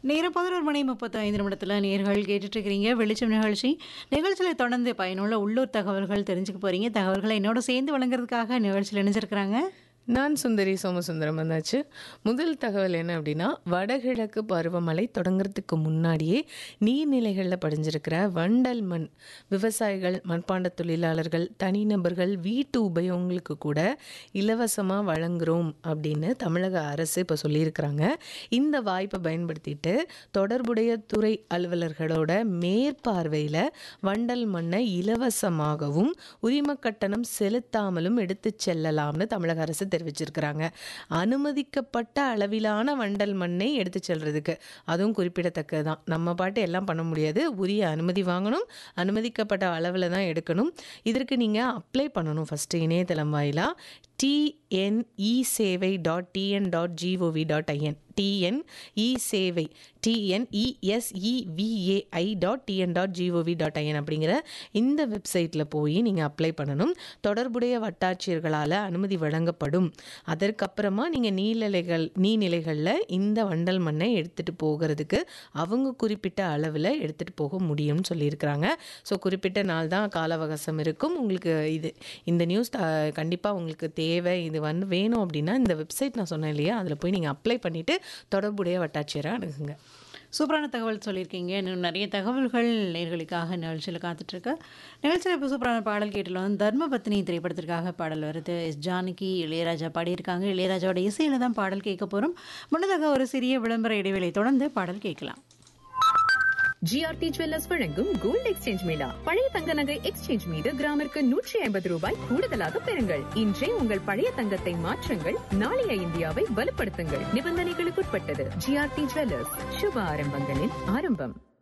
நேரம் 11:35 நேர்கள் கேட்டுட்டு இருக்கிறீங்க வெளிச்சம் நிகழ்ச்சி. நிகழ்ச்சியில் தொடர்ந்து பயனுள்ள உள்ளூர் தகவல்கள் தெரிஞ்சுக்க போறீங்க. தகவல்களை என்னோட சேர்ந்து வழங்குறதுக்காக நிகழ்ச்சியில் இணைஞ்சிருக்கிறாங்க. நான் சுந்தரி சோமசுந்தரம் வந்தாச்சு. முதல் தகவல் என்ன அப்படின்னா, வடகிழக்கு பருவமழை தொடங்குறதுக்கு முன்னாடியே நீர்நிலைகளில் படிஞ்சிருக்கிற வண்டல் மண் விவசாயிகள், மண்பாண்ட தொழிலாளர்கள், தனிநபர்கள் வீட்டு உபயோகங்களுக்கு கூட இலவசமாக வழங்குகிறோம் அப்படின்னு தமிழக அரசு இப்போ சொல்லியிருக்கிறாங்க. இந்த வாய்ப்பை பயன்படுத்திட்டு தொடர்புடைய துறை அலுவலர்களோட மேற்பார்வையில் வண்டல் மண்ணை இலவசமாகவும் உரிம கட்டணம் செலுத்தாமலும் எடுத்து செல்லலாம்னு தமிழக அரசு தெரிவிச்சிருக்கிறாங்க. அனுமதிக்கப்பட்ட அளவிலான வண்டல் மண்ணை எடுத்து செல்றதுக்கு அதுவும் குறிப்பிடத்தக்கதுதான். நம்ம பாட்டு எல்லாம் பண்ண முடியாது. உரிய அனுமதி வாங்கணும், அனுமதிக்கப்பட்ட அளவில் தான் எடுக்கணும். இதற்கு நீங்கள் அப்ளை பண்ணணும். ஃபஸ்ட்டு இணையதளம் வாயிலா tnesevai.tn.gov.in TNESEVAI TNESEVAI.tn.gov.in அப்படிங்கிற இந்த வெப்சைட்டில் போய் நீங்கள் அப்ளை பண்ணணும். தொடர்புடைய வட்டாட்சியர்களால் அனுமதி வழங்கப்படும். அதற்கப்புறமா நீங்கள் நீர்நிலைகளில் இந்த வண்டல் மண்ணை எடுத்துகிட்டு போகிறதுக்கு அவங்க குறிப்பிட்ட அளவில் எடுத்துகிட்டு போக முடியும்னு சொல்லியிருக்கிறாங்க. ஸோ குறிப்பிட்ட நாள் தான் கால அவகாசம் இருக்கும். உங்களுக்கு இந்த நியூஸ் கண்டிப்பாக உங்களுக்கு தேவை, இது வேணும் அப்படின்னா இந்த வெப்சைட் நான் சொன்னேன் இல்லையா, அதில் போய் நீங்கள் அப்ளை பண்ணிவிட்டு தொடர்புடைய வட்டாட்சியரை அணுகுங்க. சூப்பரான தகவல் சொல்லியிருக்கீங்க. இன்னும் நிறைய தகவல்கள் நேர்களுக்காக நிகழ்ச்சியில் காத்துட்ருக்கு. நிகழ்ச்சியில் இப்போ சூப்பரான பாடல் கேட்டுலாம் தர்மபத்னி திரைப்படத்திற்காக பாடல் வருது. எஸ் ஜானகி, இளையராஜா பாடியிருக்காங்க. இளையராஜாவோட இசையில் தான் பாடல் கேட்க போகிறோம். முன்னதாக ஒரு சிறிய விளம்பர இடைவேளை தொடர்ந்து பாடல் கேட்கலாம். ஜிஆர்டி ஜுவல்லர்ஸ் வழங்கும் கோல்ட் எக்ஸ்சேஞ்ச் மேளா. பழைய தங்க நகை எக்ஸ்சேஞ்ச் மீது கிராமிற்கு 150 ரூபாய் கூடுதலாக பெறுங்கள். இன்றே உங்கள் பழைய தங்கத்தை மாற்றுங்கள். நாளைய இந்தியாவை வலுப்படுத்துங்கள். நிபந்தனைகளுக்குட்பட்டது. ஜிஆர்டி ஜுவல்லர்ஸ், சுப ஆரம்பங்களின் ஆரம்பம்.